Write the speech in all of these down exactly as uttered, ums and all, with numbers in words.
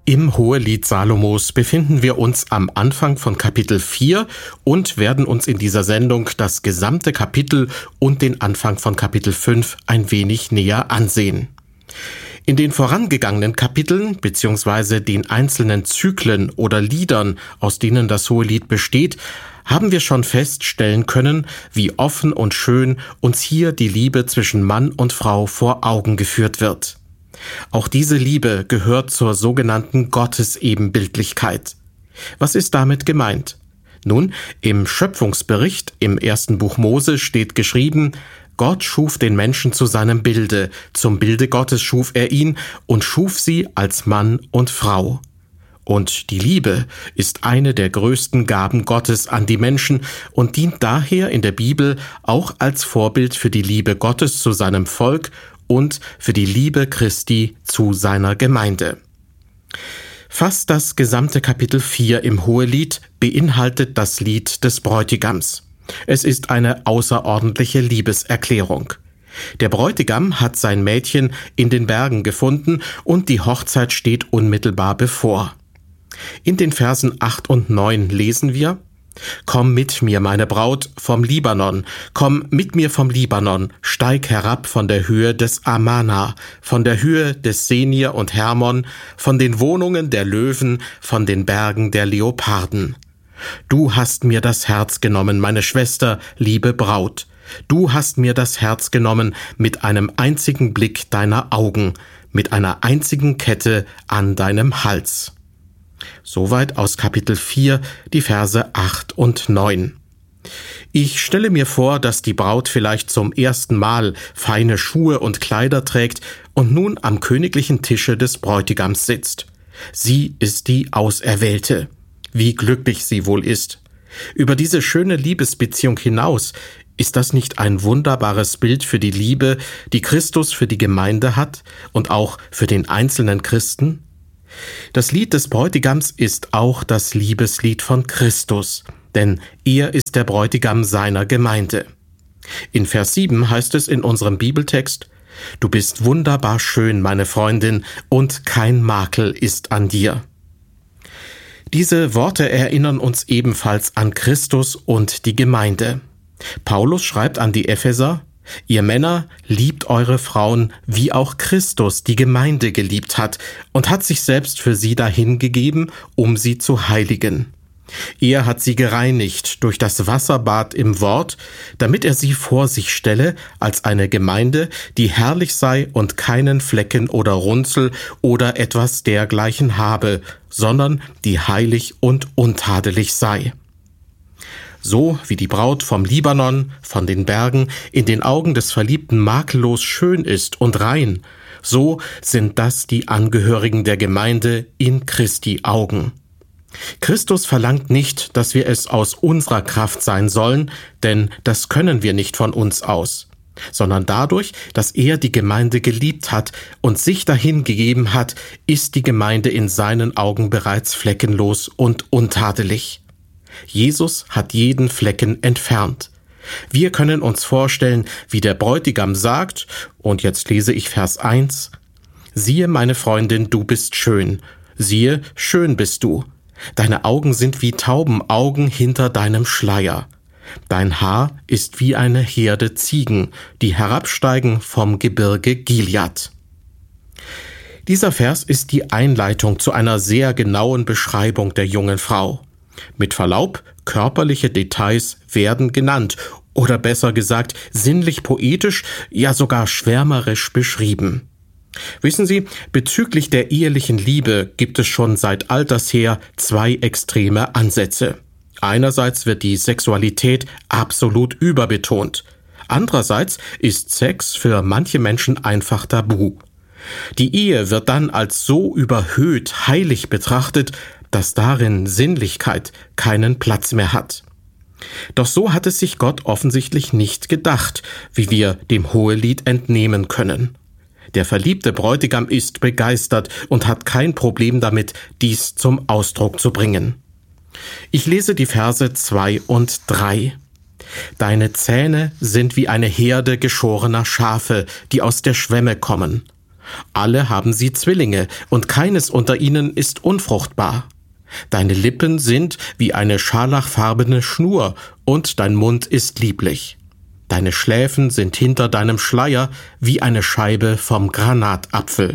Im Hohelied Salomos befinden wir uns am Anfang von Kapitel vier und werden uns in dieser Sendung das gesamte Kapitel und den Anfang von Kapitel fünf ein wenig näher ansehen. In den vorangegangenen Kapiteln bzw. den einzelnen Zyklen oder Liedern, aus denen das Hohelied besteht, haben wir schon feststellen können, wie offen und schön uns hier die Liebe zwischen Mann und Frau vor Augen geführt wird. Auch diese Liebe gehört zur sogenannten Gottesebenbildlichkeit. Was ist damit gemeint? Nun, im Schöpfungsbericht im ersten Buch Mose steht geschrieben: Gott schuf den Menschen zu seinem Bilde, zum Bilde Gottes schuf er ihn und schuf sie als Mann und Frau. Und die Liebe ist eine der größten Gaben Gottes an die Menschen und dient daher in der Bibel auch als Vorbild für die Liebe Gottes zu seinem Volk und für die Liebe Christi zu seiner Gemeinde. Fast das gesamte Kapitel vier im Hohelied beinhaltet das Lied des Bräutigams. Es ist eine außerordentliche Liebeserklärung. Der Bräutigam hat sein Mädchen in den Bergen gefunden und die Hochzeit steht unmittelbar bevor. In den Versen acht und neun lesen wir: Komm mit mir, meine Braut, vom Libanon, komm mit mir vom Libanon, steig herab von der Höhe des Amana, von der Höhe des Senir und Hermon, von den Wohnungen der Löwen, von den Bergen der Leoparden. Du hast mir das Herz genommen, meine Schwester, liebe Braut. Du hast mir das Herz genommen mit einem einzigen Blick deiner Augen, mit einer einzigen Kette an deinem Hals. Soweit aus Kapitel vier, die Verse acht und neun. Ich stelle mir vor, dass die Braut vielleicht zum ersten Mal feine Schuhe und Kleider trägt und nun am königlichen Tische des Bräutigams sitzt. Sie ist die Auserwählte. Wie glücklich sie wohl ist. Über diese schöne Liebesbeziehung hinaus, ist das nicht ein wunderbares Bild für die Liebe, die Christus für die Gemeinde hat und auch für den einzelnen Christen? Das Lied des Bräutigams ist auch das Liebeslied von Christus, denn er ist der Bräutigam seiner Gemeinde. In Vers sieben heißt es in unserem Bibeltext: Du bist wunderbar schön, meine Freundin, und kein Makel ist an dir. Diese Worte erinnern uns ebenfalls an Christus und die Gemeinde. Paulus schreibt an die Epheser: Ihr Männer, liebt eure Frauen, wie auch Christus die Gemeinde geliebt hat und hat sich selbst für sie dahingegeben, um sie zu heiligen. Er hat sie gereinigt durch das Wasserbad im Wort, damit er sie vor sich stelle als eine Gemeinde, die herrlich sei und keinen Flecken oder Runzel oder etwas dergleichen habe, sondern die heilig und untadelig sei. So wie die Braut vom Libanon, von den Bergen, in den Augen des Verliebten makellos schön ist und rein, so sind das die Angehörigen der Gemeinde in Christi Augen. Christus verlangt nicht, dass wir es aus unserer Kraft sein sollen, denn das können wir nicht von uns aus, sondern dadurch, dass er die Gemeinde geliebt hat und sich dahin gegeben hat, ist die Gemeinde in seinen Augen bereits fleckenlos und untadelig. Jesus hat jeden Flecken entfernt. Wir können uns vorstellen, wie der Bräutigam sagt, und jetzt lese ich Vers eins: Siehe, meine Freundin, du bist schön. Siehe, schön bist du. Deine Augen sind wie Taubenaugen hinter deinem Schleier. Dein Haar ist wie eine Herde Ziegen, die herabsteigen vom Gebirge Gilead. Dieser Vers ist die Einleitung zu einer sehr genauen Beschreibung der jungen Frau. Mit Verlaub, körperliche Details werden genannt oder besser gesagt sinnlich poetisch, ja sogar schwärmerisch beschrieben. Wissen Sie, bezüglich der ehelichen Liebe gibt es schon seit alters her zwei extreme Ansätze. Einerseits wird die Sexualität absolut überbetont. Andererseits ist Sex für manche Menschen einfach tabu. Die Ehe wird dann als so überhöht heilig betrachtet, dass darin Sinnlichkeit keinen Platz mehr hat. Doch so hat es sich Gott offensichtlich nicht gedacht, wie wir dem Hohelied entnehmen können. Der verliebte Bräutigam ist begeistert und hat kein Problem damit, dies zum Ausdruck zu bringen. Ich lese die Verse zwei und drei. Deine Zähne sind wie eine Herde geschorener Schafe, die aus der Schwemme kommen. Alle haben sie Zwillinge, und keines unter ihnen ist unfruchtbar. Deine Lippen sind wie eine scharlachfarbene Schnur, und dein Mund ist lieblich. Deine Schläfen sind hinter deinem Schleier wie eine Scheibe vom Granatapfel.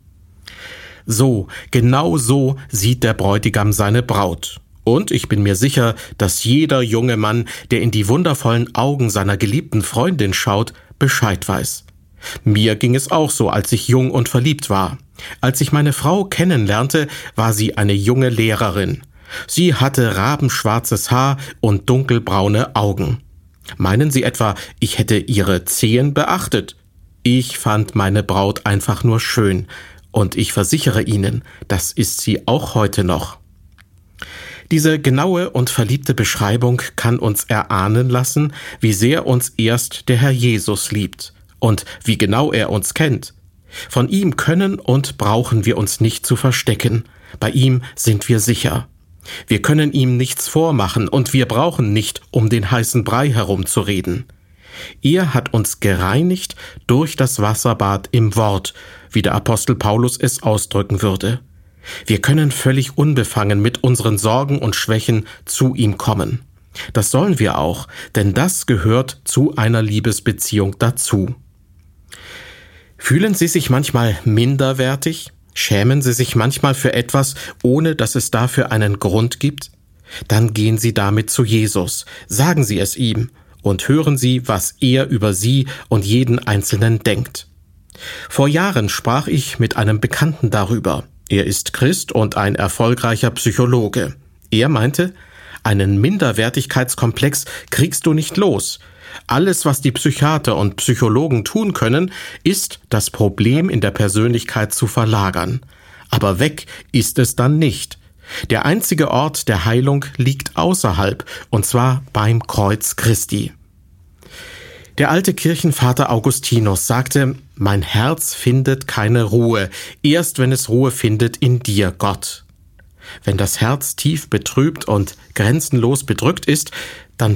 So, genau so sieht der Bräutigam seine Braut. Und ich bin mir sicher, dass jeder junge Mann, der in die wundervollen Augen seiner geliebten Freundin schaut, Bescheid weiß. Mir ging es auch so, als ich jung und verliebt war. Als ich meine Frau kennenlernte, war sie eine junge Lehrerin. Sie hatte rabenschwarzes Haar und dunkelbraune Augen. Meinen Sie etwa, ich hätte ihre Zehen beachtet? Ich fand meine Braut einfach nur schön. Und ich versichere Ihnen, das ist sie auch heute noch. Diese genaue und verliebte Beschreibung kann uns erahnen lassen, wie sehr uns erst der Herr Jesus liebt und wie genau er uns kennt. Von ihm können und brauchen wir uns nicht zu verstecken. Bei ihm sind wir sicher. Wir können ihm nichts vormachen und wir brauchen nicht um den heißen Brei herumzureden. Er hat uns gereinigt durch das Wasserbad im Wort, wie der Apostel Paulus es ausdrücken würde. Wir können völlig unbefangen mit unseren Sorgen und Schwächen zu ihm kommen. Das sollen wir auch, denn das gehört zu einer Liebesbeziehung dazu. Fühlen Sie sich manchmal minderwertig? Schämen Sie sich manchmal für etwas, ohne dass es dafür einen Grund gibt? Dann gehen Sie damit zu Jesus, sagen Sie es ihm und hören Sie, was er über Sie und jeden Einzelnen denkt. Vor Jahren sprach ich mit einem Bekannten darüber. Er ist Christ und ein erfolgreicher Psychologe. Er meinte, einen Minderwertigkeitskomplex kriegst du nicht los. Alles, was die Psychiater und Psychologen tun können, ist, das Problem in der Persönlichkeit zu verlagern. Aber weg ist es dann nicht. Der einzige Ort der Heilung liegt außerhalb, und zwar beim Kreuz Christi. Der alte Kirchenvater Augustinus sagte, mein Herz findet keine Ruhe, erst wenn es Ruhe findet in dir, Gott. Wenn das Herz tief betrübt und grenzenlos bedrückt ist, dann